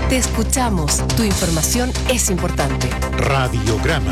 Te escuchamos. Tu información es importante. Radiograma.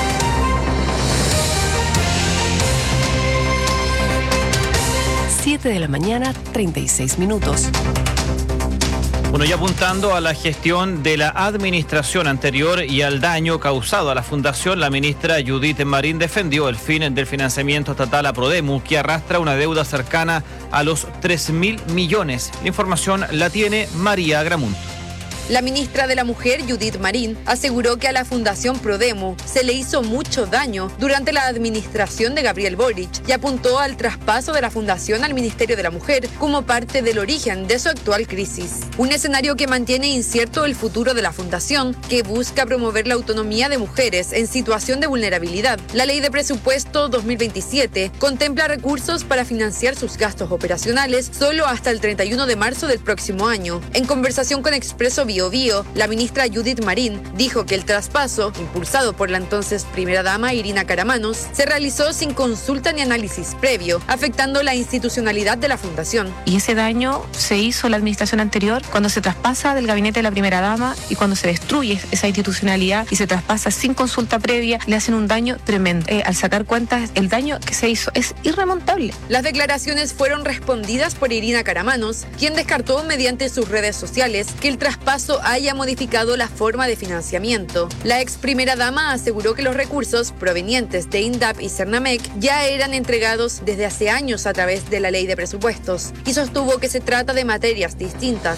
Siete de la mañana, 36 minutos. Bueno, y apuntando a la gestión de la administración anterior y al daño causado a la fundación, la ministra Judith Marín defendió el fin del financiamiento estatal a Prodemu, que arrastra una deuda cercana a los 3.000 millones. La información la tiene María Agramunt. La ministra de la Mujer, Judith Marín, aseguró que a la Fundación Prodemu se le hizo mucho daño durante la administración de Gabriel Boric y apuntó al traspaso de la Fundación al Ministerio de la Mujer como parte del origen de su actual crisis. Un escenario que mantiene incierto el futuro de la Fundación, que busca promover la autonomía de mujeres en situación de vulnerabilidad. La Ley de Presupuesto 2027 contempla recursos para financiar sus gastos operacionales solo hasta el 31 de marzo del próximo año. En conversación con Expreso Bio, la ministra Judith Marín dijo que el traspaso, impulsado por la entonces primera dama Irina Karamanos, se realizó sin consulta ni análisis previo, afectando la institucionalidad de la fundación. Y ese daño se hizo en la administración anterior cuando se traspasa del gabinete de la primera dama y cuando se destruye esa institucionalidad y se traspasa sin consulta previa, le hacen un daño tremendo. Al sacar cuentas, el daño que se hizo es irremontable. Las declaraciones fueron respondidas por Irina Karamanos, quien descartó mediante sus redes sociales que el traspaso haya modificado la forma de financiamiento. La ex primera dama aseguró que los recursos provenientes de INDAP y Cernamec ya eran entregados desde hace años a través de la Ley de Presupuestos y sostuvo que se trata de materias distintas.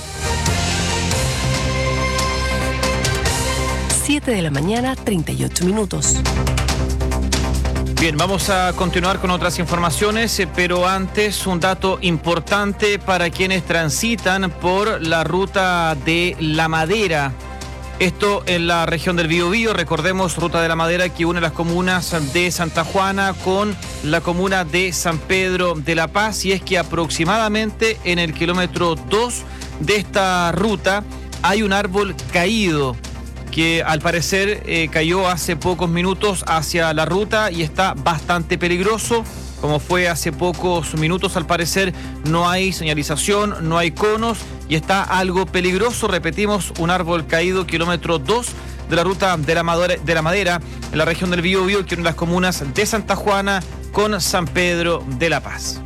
7 de la mañana, 38 minutos. Bien, vamos a continuar con otras informaciones, pero antes un dato importante para quienes transitan por la ruta de La Madera. Esto en la región del Biobío, recordemos, ruta de La Madera que une las comunas de Santa Juana con la comuna de San Pedro de la Paz, y es que aproximadamente en el kilómetro 2 de esta ruta hay un árbol caído que al parecer cayó hace pocos minutos hacia la ruta y está bastante peligroso. Como fue hace pocos minutos, al parecer no hay señalización, no hay conos y está algo peligroso. Repetimos, un árbol caído, kilómetro 2 de la ruta de la Madera, en la región del Biobío, que une las comunas de Santa Juana con San Pedro de la Paz.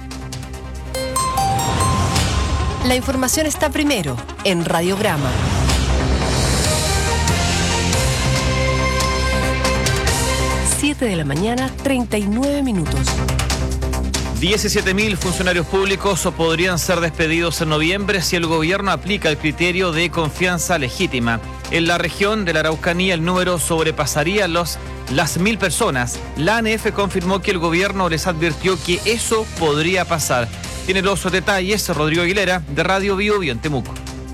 La información está primero en Radiograma. 7 de la mañana, 39 minutos. 17.000 funcionarios públicos podrían ser despedidos en noviembre si el gobierno aplica el criterio de confianza legítima. En la región de la Araucanía el número sobrepasaría las 1.000 personas. La ANEF confirmó que el gobierno les advirtió que eso podría pasar. Tiene los detalles Rodrigo Aguilera, de Radio Biobío en Temuco.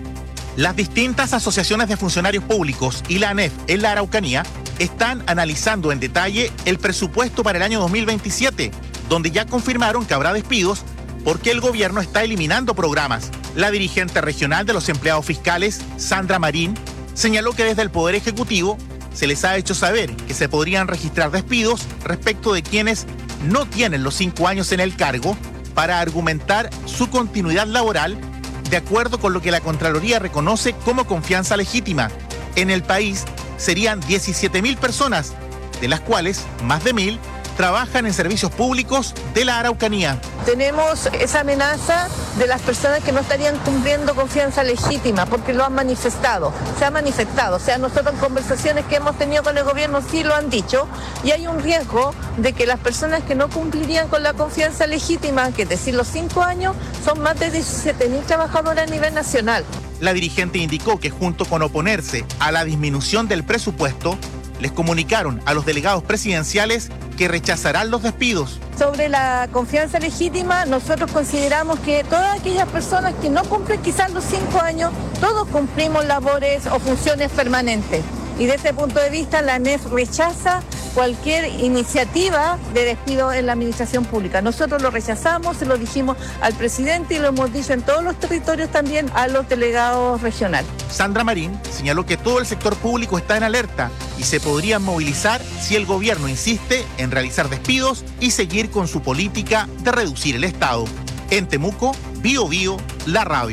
Las distintas asociaciones de funcionarios públicos y la ANEF en la Araucanía están analizando en detalle el presupuesto para el año 2027, donde ya confirmaron que habrá despidos porque el gobierno está eliminando programas. La dirigente regional de los empleados fiscales, Sandra Marín, señaló que desde el Poder Ejecutivo se les ha hecho saber que se podrían registrar despidos respecto de quienes no tienen los 5 años en el cargo para argumentar su continuidad laboral, de acuerdo con lo que la Contraloría reconoce como confianza legítima. En el país serían 17.000 personas, de las cuales más de 1.000 trabajan en servicios públicos de la Araucanía. Tenemos esa amenaza de las personas que no estarían cumpliendo confianza legítima porque lo han manifestado, se ha manifestado, o sea, nosotros en conversaciones que hemos tenido con el gobierno sí lo han dicho, y hay un riesgo de que las personas que no cumplirían con la confianza legítima, que es decir, los 5 años, son más de 17.000 trabajadores a nivel nacional. La dirigente indicó que junto con oponerse a la disminución del presupuesto, les comunicaron a los delegados presidenciales que rechazarán los despidos. Sobre la confianza legítima, nosotros consideramos que todas aquellas personas que no cumplen quizás los 5 años, todos cumplimos labores o funciones permanentes. Y desde ese punto de vista, la ANEF rechaza cualquier iniciativa de despido en la administración pública. Nosotros lo rechazamos, se lo dijimos al presidente y lo hemos dicho en todos los territorios también a los delegados regionales. Sandra Marín señaló que todo el sector público está en alerta y se podrían movilizar si el gobierno insiste en realizar despidos y seguir con su política de reducir el Estado. En Temuco, Biobío, la radio.